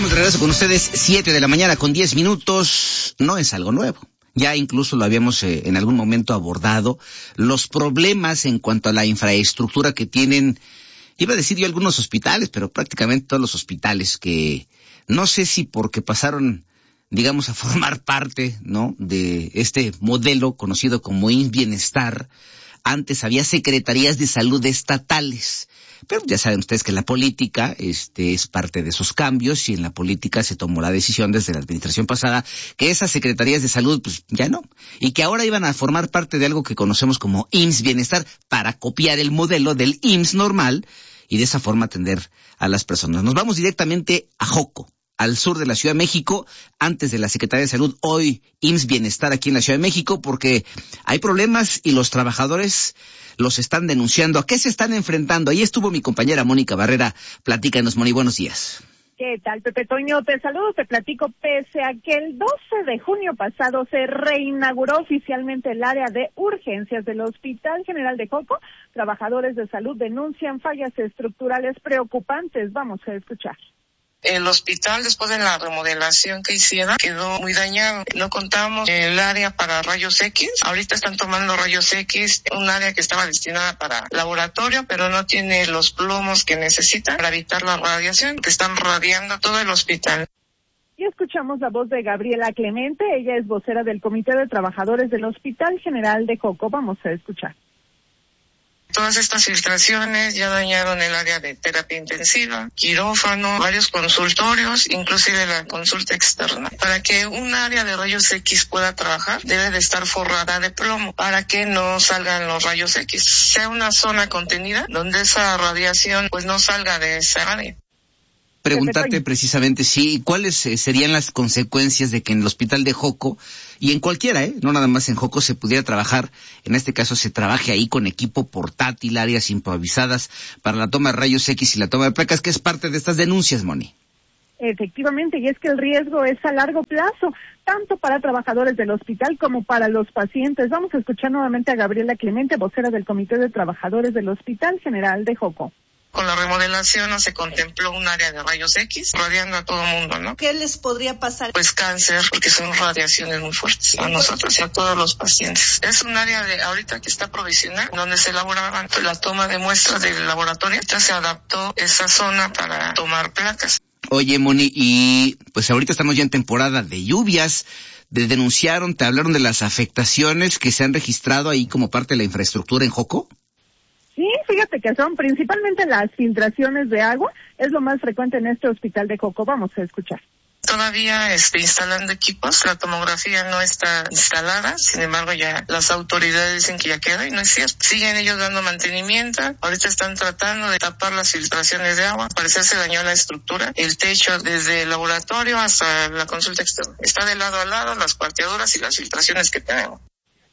de regreso con ustedes, 7 de la mañana con 10 minutos. No es algo nuevo. Ya incluso lo habíamos en algún momento abordado. Los problemas en cuanto a la infraestructura que tienen, iba a decir yo algunos hospitales, pero prácticamente todos los hospitales que no sé si porque pasaron, digamos, a formar parte, ¿no?, de este modelo conocido como IMSS Bienestar. Antes había secretarías de salud estatales, pero ya saben ustedes que la política es parte de esos cambios, y en la política se tomó la decisión desde la administración pasada que esas secretarías de salud pues ya no, y que ahora iban a formar parte de algo que conocemos como IMSS Bienestar, para copiar el modelo del IMSS normal y de esa forma atender a las personas. Nos vamos directamente a Joco, al sur de la Ciudad de México, antes de la Secretaría de Salud, hoy IMSS Bienestar aquí en la Ciudad de México, porque hay problemas y los trabajadores los están denunciando. ¿A qué se están enfrentando? Ahí estuvo mi compañera Mónica Barrera. Platícanos, Moni, buenos días. ¿Qué tal, Pepe Toño? Te saludo, te platico. Pese a que el 12 de junio pasado se reinauguró oficialmente el área de urgencias del Hospital General de Joco, trabajadores de salud denuncian fallas estructurales preocupantes. Vamos a escuchar. El hospital, después de la remodelación que hicieron, quedó muy dañado. No contamos el área para rayos X. Ahorita están tomando rayos X, un área que estaba destinada para laboratorio, pero no tiene los plomos que necesita para evitar la radiación, que están radiando todo el hospital. Y escuchamos la voz de Gabriela Clemente. Ella es vocera del Comité de Trabajadores del Hospital General de Joco. Vamos a escuchar. Todas estas filtraciones ya dañaron el área de terapia intensiva, quirófano, varios consultorios, inclusive la consulta externa. Para que un área de rayos X pueda trabajar, debe de estar forrada de plomo para que no salgan los rayos X. Sea una zona contenida donde esa radiación pues no salga de esa área. Preguntarte precisamente cuáles serían las consecuencias de que en el hospital de Joco, y en cualquiera, no nada más en Joco, se pudiera trabajar, en este caso se trabaje ahí con equipo portátil, áreas improvisadas para la toma de rayos X y la toma de placas, que es parte de estas denuncias, Moni. Efectivamente, y es que el riesgo es a largo plazo, tanto para trabajadores del hospital como para los pacientes. Vamos a escuchar nuevamente a Gabriela Clemente, vocera del Comité de Trabajadores del Hospital General de Joco. Con la remodelación no se contempló un área de rayos X radiando a todo el mundo, ¿no? ¿Qué les podría pasar? Pues cáncer, porque son radiaciones muy fuertes a nosotros y a todos los pacientes. Es un área de ahorita que está provisional, donde se elaboraban la toma de muestras del laboratorio. Ya se adaptó esa zona para tomar placas. Oye, Moni, y pues ahorita estamos ya en temporada de lluvias. ¿Te hablaron de las afectaciones que se han registrado ahí como parte de la infraestructura en Joco? Sí, fíjate que son principalmente las filtraciones de agua, es lo más frecuente en este hospital de Joco. Vamos a escuchar. Todavía instalando equipos, la tomografía no está instalada, sin embargo ya las autoridades dicen que ya queda y no es cierto. Siguen ellos dando mantenimiento, ahorita están tratando de tapar las filtraciones de agua, al parecer se dañó la estructura, el techo desde el laboratorio hasta la consulta externa. Está de lado a lado las cuarteaduras y las filtraciones que tenemos.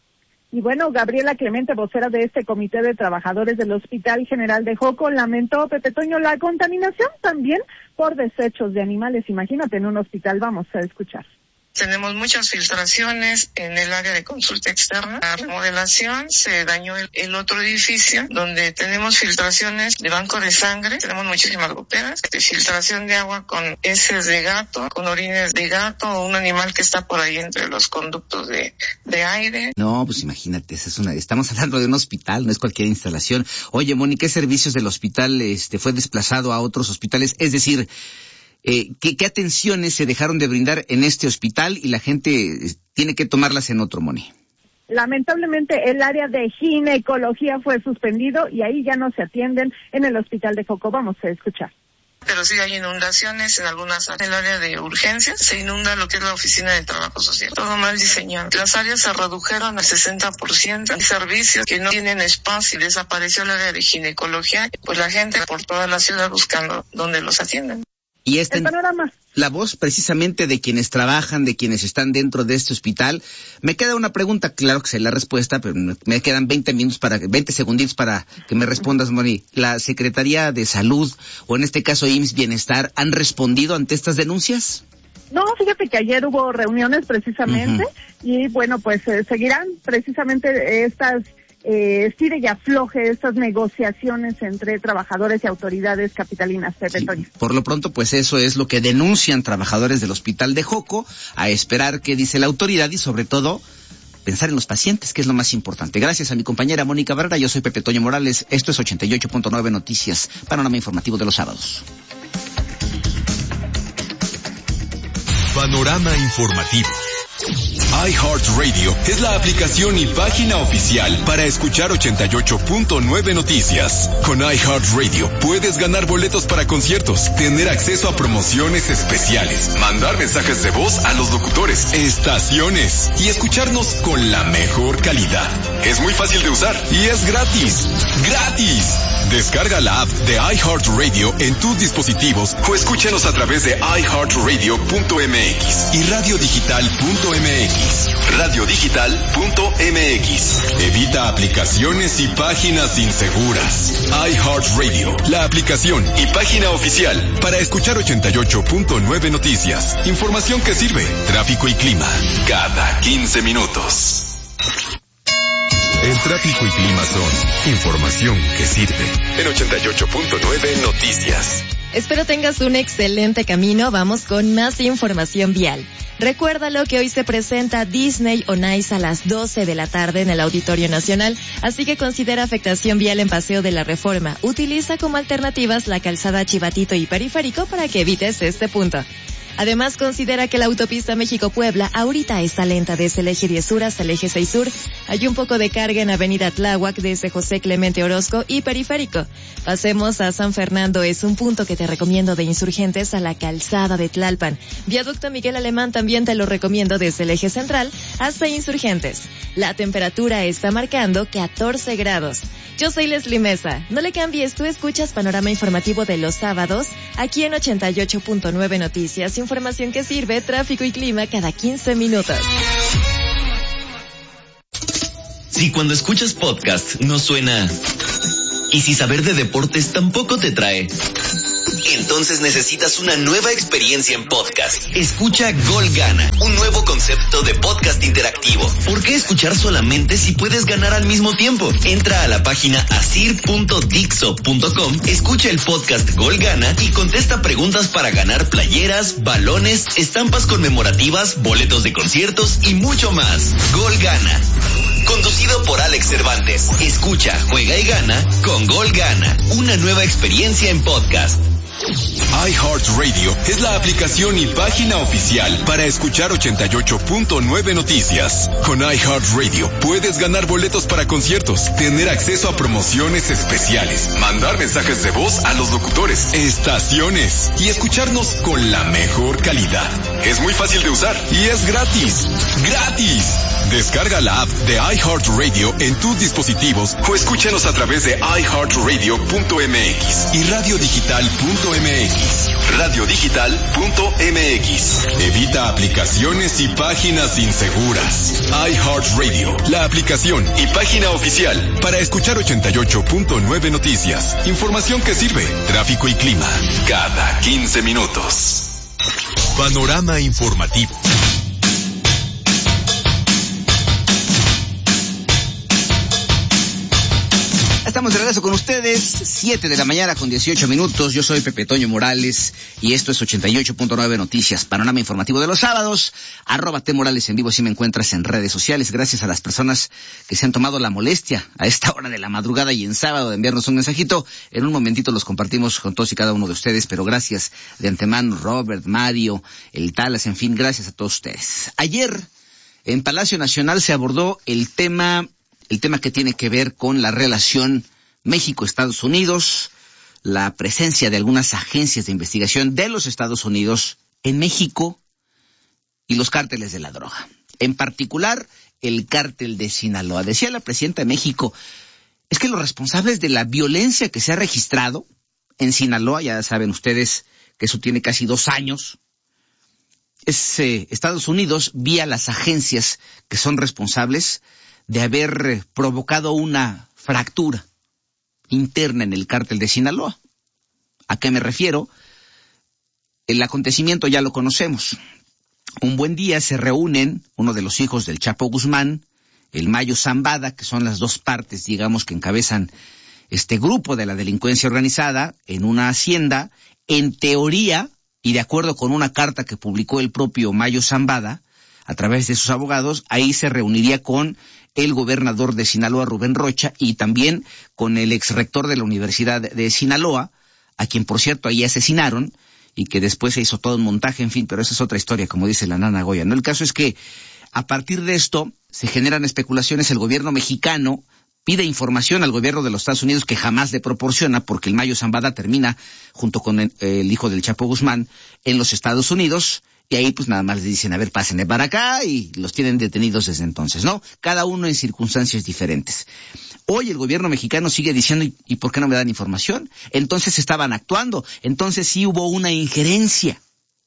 Y bueno, Gabriela Clemente, vocera de este Comité de Trabajadores del Hospital General de Joco, lamentó, Pepe Toño, la contaminación también por desechos de animales. Imagínate en un hospital. Vamos a escuchar. Tenemos muchas filtraciones en el área de consulta externa. La remodelación se dañó el otro edificio donde tenemos filtraciones de banco de sangre. Tenemos muchísimas goteras de filtración de agua con heces de gato, con orines de gato o un animal que está por ahí entre los conductos de aire. No, pues imagínate, estamos hablando de un hospital, no es cualquier instalación. Oye, Moni, ¿qué servicios del hospital fue desplazado a otros hospitales? Es decir, ¿qué atenciones se dejaron de brindar en este hospital y la gente tiene que tomarlas en otro, Moni? Lamentablemente el área de ginecología fue suspendido y ahí ya no se atienden en el hospital de Joco. Vamos a escuchar. Pero sí hay inundaciones en algunas áreas. En el área de urgencias se inunda lo que es la oficina de trabajo social. Todo mal diseñado. Las áreas se redujeron al 60%. Hay servicios que no tienen espacio y desapareció el área de ginecología. Pues la gente por toda la ciudad buscando dónde los atienden. Y el panorama. La voz precisamente de quienes trabajan, de quienes están dentro de este hospital. Me queda una pregunta, claro que sé la respuesta, pero me quedan 20 segunditos para que me respondas, Moni. ¿La Secretaría de Salud, o en este caso IMSS Bienestar, han respondido ante estas denuncias? No, fíjate que ayer hubo reuniones precisamente, y bueno, pues seguirán precisamente estas estire y afloje estas negociaciones entre trabajadores y autoridades capitalinas. Pepe Toño. Por lo pronto, pues eso es lo que denuncian trabajadores del hospital de Joco, a esperar qué dice la autoridad y sobre todo pensar en los pacientes, que es lo más importante. Gracias a mi compañera Mónica Barrera, yo soy Pepe Toño Morales, esto es 88.9 Noticias, panorama informativo de los sábados. Panorama informativo. iHeartRadio es la aplicación y página oficial para escuchar 88.9 Noticias. Con iHeartRadio puedes ganar boletos para conciertos, tener acceso a promociones especiales, mandar mensajes de voz a los locutores, estaciones y escucharnos con la mejor calidad. Es muy fácil de usar y es gratis. ¡Gratis! Descarga la app de iHeartRadio en tus dispositivos o escúchanos a través de iHeartRadio.mx y radiodigital.mx. Radiodigital.mx. Evita aplicaciones y páginas inseguras. iHeartRadio, la aplicación y página oficial para escuchar 88.9 Noticias. Información que sirve. Tráfico y clima cada 15 minutos. El tráfico y clima son información que sirve. En 88.9 Noticias. Espero tengas un excelente camino. Vamos con más información vial. Recuérdalo que hoy se presenta Disney on Ice a las 12 de la tarde en el Auditorio Nacional, así que considera afectación vial en Paseo de la Reforma. Utiliza como alternativas la calzada Chivatito y Periférico para que evites este punto. Además, considera que la autopista México-Puebla ahorita está lenta desde el eje 10 Sur hasta el eje 6 Sur. Hay un poco de carga en Avenida Tláhuac desde José Clemente Orozco y Periférico. Pasemos a San Fernando, es un punto que te recomiendo de Insurgentes a la calzada de Tlalpan. Viaducto Miguel Alemán también te lo recomiendo desde el eje central hasta Insurgentes. La temperatura está marcando 14 grados. Yo soy Leslie Mesa. No le cambies, tú escuchas Panorama Informativo de los sábados aquí en 88.9 Noticias. Información que sirve, tráfico y clima cada 15 minutos. Si cuando escuchas podcast no suena, y si saber de deportes tampoco te trae, entonces necesitas una nueva experiencia en podcast. Escucha Gol Gana, un nuevo concepto de podcast interactivo. ¿Por qué escuchar solamente si puedes ganar al mismo tiempo? Entra a la página asir.dixo.com, escucha el podcast Gol Gana y contesta preguntas para ganar playeras, balones, estampas conmemorativas, boletos de conciertos y mucho más. Gol Gana. Conducido por Alex Cervantes. Escucha, juega y gana con Gol Gana, una nueva experiencia en podcast. iHeartRadio es la aplicación y página oficial para escuchar 88.9 Noticias. Con iHeartRadio puedes ganar boletos para conciertos, tener acceso a promociones especiales, mandar mensajes de voz a los locutores, estaciones y escucharnos con la mejor calidad. Es muy fácil de usar y es gratis. ¡Gratis! Descarga la app de iHeartRadio en tus dispositivos o escúchanos a través de iHeartRadio.mx y radiodigital.mx. Radiodigital.mx. Evita aplicaciones y páginas inseguras. iHeartRadio, la aplicación y página oficial para escuchar 88.9 Noticias. Información que sirve. Tráfico y clima cada 15 minutos. Panorama informativo. Estamos de regreso con ustedes, 7 de la mañana con 18 minutos. Yo soy Pepe Toño Morales y esto es 88.9 Noticias, panorama informativo de los sábados. @T_Morales en vivo si me encuentras en redes sociales. Gracias a las personas que se han tomado la molestia a esta hora de la madrugada y en sábado de enviarnos un mensajito. En un momentito los compartimos con todos y cada uno de ustedes, pero gracias de antemano, Robert, Mario, el Talas, en fin, gracias a todos ustedes. Ayer en Palacio Nacional se abordó el tema que tiene que ver con la relación México-Estados Unidos, la presencia de algunas agencias de investigación de los Estados Unidos en México y los cárteles de la droga. En particular, el cártel de Sinaloa. Decía la presidenta de México, es que los responsables de la violencia que se ha registrado en Sinaloa, ya saben ustedes que eso tiene casi 2 años, es Estados Unidos vía las agencias que son responsables de haber provocado una fractura interna en el cártel de Sinaloa. ¿A qué me refiero? El acontecimiento ya lo conocemos. Un buen día se reúnen uno de los hijos del Chapo Guzmán, el Mayo Zambada, que son las dos partes, digamos, que encabezan este grupo de la delincuencia organizada, en una hacienda, en teoría, y de acuerdo con una carta que publicó el propio Mayo Zambada, a través de sus abogados, ahí se reuniría con el gobernador de Sinaloa, Rubén Rocha, y también con el exrector de la Universidad de Sinaloa, a quien, por cierto, ahí asesinaron, y que después se hizo todo un montaje, en fin, pero esa es otra historia, como dice la nana Goya, ¿no? El caso es que, a partir de esto, se generan especulaciones, el gobierno mexicano pide información al gobierno de los Estados Unidos que jamás le proporciona, porque el Mayo Zambada termina, junto con el hijo del Chapo Guzmán, en los Estados Unidos, y ahí pues nada más les dicen, a ver, pásenle para acá, y los tienen detenidos desde entonces, ¿no? Cada uno en circunstancias diferentes. Hoy el gobierno mexicano sigue diciendo, ¿y por qué no me dan información? Entonces estaban actuando, entonces sí hubo una injerencia.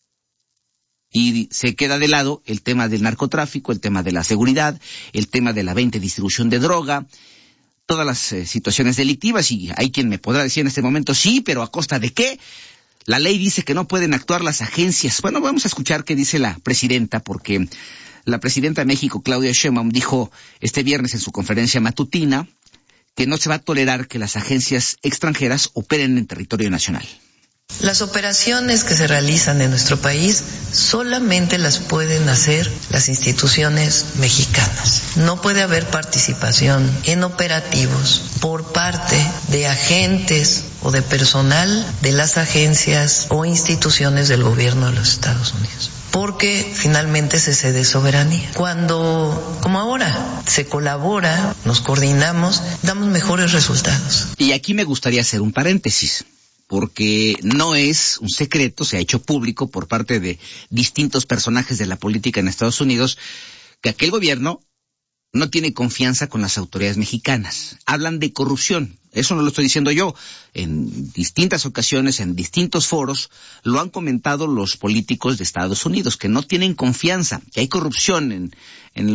Y se queda de lado el tema del narcotráfico, el tema de la seguridad, el tema de la venta y distribución de droga, todas las situaciones delictivas, y hay quien me podrá decir en este momento, sí, pero ¿a costa de qué? La ley dice que no pueden actuar las agencias. Bueno, vamos a escuchar qué dice la presidenta, porque la presidenta de México, Claudia Sheinbaum, dijo este viernes en su conferencia matutina que no se va a tolerar que las agencias extranjeras operen en territorio nacional. Las operaciones que se realizan en nuestro país solamente las pueden hacer las instituciones mexicanas. No puede haber participación en operativos por parte de agentes o de personal de las agencias o instituciones del gobierno de los Estados Unidos, porque finalmente se cede soberanía. Cuando, como ahora, se colabora, nos coordinamos, damos mejores resultados. Y aquí me gustaría hacer un paréntesis, porque no es un secreto, se ha hecho público por parte de distintos personajes de la política en Estados Unidos, que aquel gobierno no tiene confianza con las autoridades mexicanas. Hablan de corrupción. Eso no lo estoy diciendo yo. En distintas ocasiones, en distintos foros, lo han comentado los políticos de Estados Unidos, que no tienen confianza, que hay corrupción en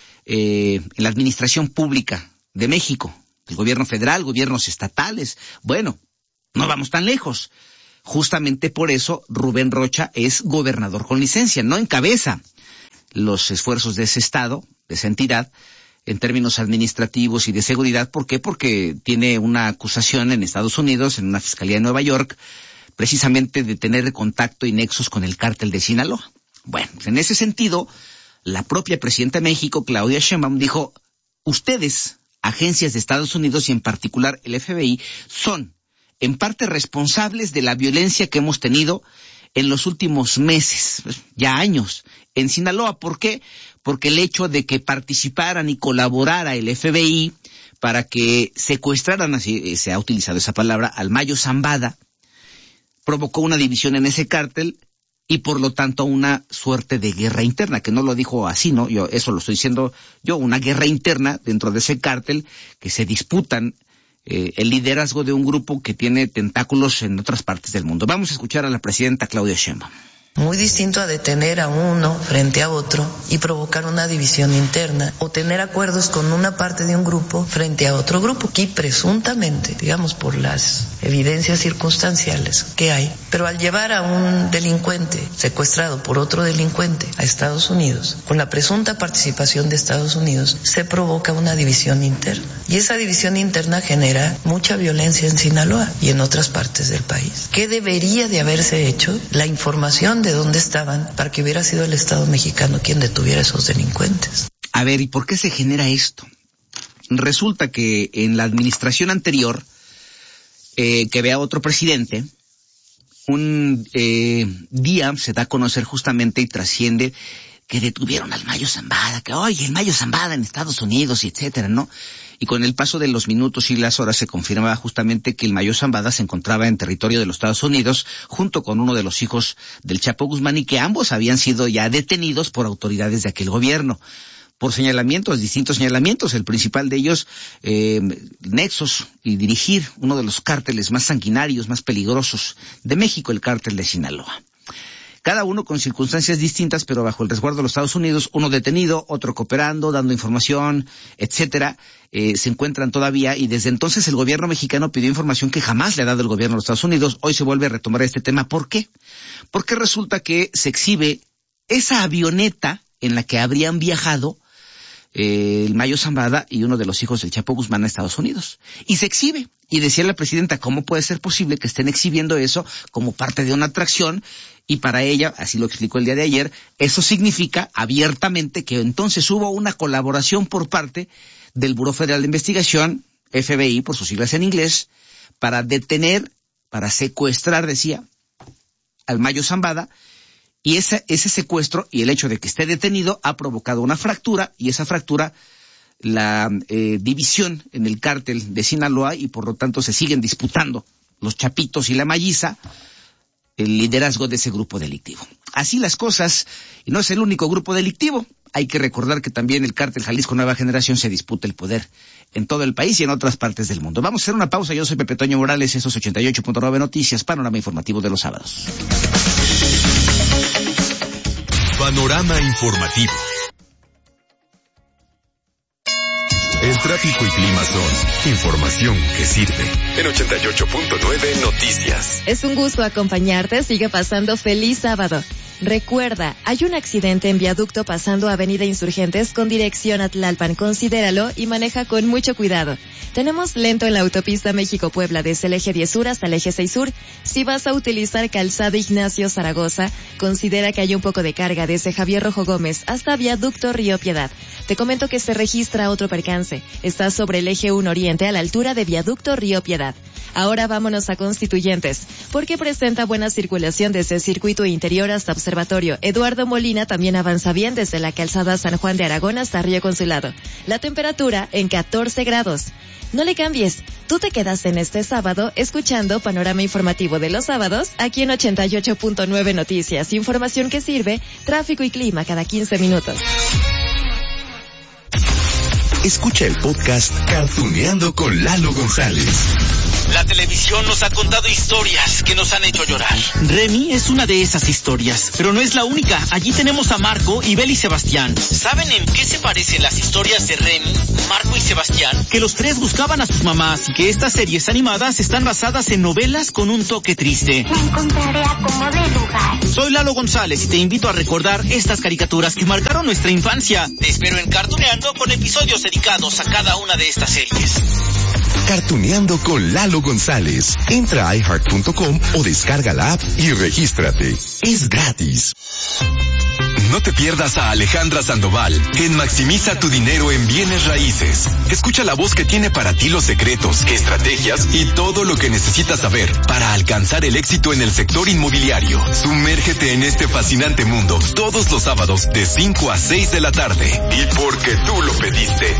la administración pública de México, el gobierno federal, gobiernos estatales. Bueno, no vamos tan lejos. Justamente por eso Rubén Rocha es gobernador con licencia, no encabeza los esfuerzos de ese estado, de esa entidad, en términos administrativos y de seguridad. ¿Por qué? Porque tiene una acusación en Estados Unidos, en una fiscalía de Nueva York, precisamente de tener contacto y nexos con el cártel de Sinaloa. Bueno, en ese sentido, la propia presidenta de México, Claudia Sheinbaum, dijo, ustedes, agencias de Estados Unidos y en particular el FBI, son en parte responsables de la violencia que hemos tenido en los últimos meses, ya años, en Sinaloa. ¿Por qué? Porque el hecho de que participaran y colaborara el FBI para que secuestraran, así se ha utilizado esa palabra, al Mayo Zambada, provocó una división en ese cártel y por lo tanto una suerte de guerra interna, que no lo dijo así, ¿no? Eso lo estoy diciendo yo, una guerra interna dentro de ese cártel, que se disputan el liderazgo de un grupo que tiene tentáculos en otras partes del mundo. Vamos a escuchar a la presidenta Claudia Sheinbaum. Muy distinto a detener a uno frente a otro y provocar una división interna o tener acuerdos con una parte de un grupo frente a otro grupo. Aquí presuntamente, digamos por las evidencias circunstanciales que hay, pero al llevar a un delincuente secuestrado por otro delincuente a Estados Unidos, con la presunta participación de Estados Unidos, se provoca una división interna. Y esa división interna genera mucha violencia en Sinaloa y en otras partes del país. ¿Qué debería de haberse hecho? La información de dónde estaban para que hubiera sido el Estado mexicano quien detuviera a esos delincuentes. A ver, ¿y por qué se genera esto? Resulta que en la administración anterior, que vea otro presidente, un día se da a conocer justamente y trasciende que detuvieron al Mayo Zambada, que oye, el Mayo Zambada en Estados Unidos, y etcétera, ¿no? Y con el paso de los minutos y las horas se confirmaba justamente que el Mayo Zambada se encontraba en territorio de los Estados Unidos junto con uno de los hijos del Chapo Guzmán y que ambos habían sido ya detenidos por autoridades de aquel gobierno por señalamientos, distintos señalamientos, el principal de ellos, nexos y dirigir uno de los cárteles más sanguinarios, más peligrosos de México, el cártel de Sinaloa. Cada uno con circunstancias distintas, pero bajo el resguardo de los Estados Unidos, uno detenido, otro cooperando, dando información, etcétera, se encuentran todavía, y desde entonces el gobierno mexicano pidió información que jamás le ha dado el gobierno de los Estados Unidos. Hoy se vuelve a retomar este tema. ¿Por qué? Porque resulta que se exhibe esa avioneta en la que habrían viajado el Mayo Zambada y uno de los hijos del Chapo Guzmán a Estados Unidos. Y se exhibe. Y decía la presidenta, ¿cómo puede ser posible que estén exhibiendo eso como parte de una atracción? Y para ella, así lo explicó el día de ayer, eso significa abiertamente que entonces hubo una colaboración por parte del Buró Federal de Investigación, FBI por sus siglas en inglés, para detener, para secuestrar, decía, al Mayo Zambada. Y ese secuestro y el hecho de que esté detenido ha provocado una fractura, y esa fractura, la división en el cártel de Sinaloa, y por lo tanto se siguen disputando los Chapitos y la Malliza el liderazgo de ese grupo delictivo. Así las cosas, y no es el único grupo delictivo. Hay que recordar que también el cártel Jalisco Nueva Generación se disputa el poder en todo el país y en otras partes del mundo. Vamos a hacer una pausa. Yo soy Pepe Toño Morales, esos 88.9 Noticias, panorama informativo de los sábados. Panorama informativo. El tráfico y clima son información que sirve. En 88.9 Noticias. Es un gusto acompañarte. Sigue pasando feliz sábado. Recuerda, hay un accidente en viaducto pasando Avenida Insurgentes con dirección a Tlalpan. Considéralo y maneja con mucho cuidado. Tenemos lento en la autopista México-Puebla desde el eje 10 sur hasta el eje 6 sur. Si vas a utilizar calzada Ignacio Zaragoza, considera que hay un poco de carga desde Javier Rojo Gómez hasta viaducto Río Piedad. Te comento que se registra otro percance. Está sobre el eje 1 Oriente a la altura de viaducto Río Piedad. Ahora vámonos a Constituyentes, porque presenta buena circulación desde el circuito interior hasta Observatorio. Eduardo Molina también avanza bien desde la calzada San Juan de Aragón hasta Río Consulado. La temperatura en 14 grados. No le cambies, tú te quedas en este sábado escuchando Panorama Informativo de los sábados aquí en 88.9 Noticias. Información que sirve, tráfico y clima cada 15 minutos. Escucha el podcast Cartuneando con Lalo González. La televisión nos ha contado historias que nos han hecho llorar. Remy es una de esas historias, pero no es la única. Allí tenemos a Marco, Ibel y Sebastián. ¿Saben en qué se parecen las historias de Remy, Marco y Sebastián? Que los tres buscaban a sus mamás y que estas series animadas están basadas en novelas con un toque triste. Me encontraré a como de lugar. Soy Lalo González y te invito a recordar estas caricaturas que marcaron nuestra infancia. Te espero en Cartuneando con episodios dedicados a cada una de estas series. Cartuneando con Lalo González. Entra a iHeart.com o descarga la app y regístrate. Es gratis. No te pierdas a Alejandra Sandoval en Maximiza tu dinero en bienes raíces. Escucha la voz que tiene para ti los secretos, estrategias y todo lo que necesitas saber para alcanzar el éxito en el sector inmobiliario. Sumérgete en este fascinante mundo todos los sábados de 5 a 6 de la tarde. Y porque tú lo pediste,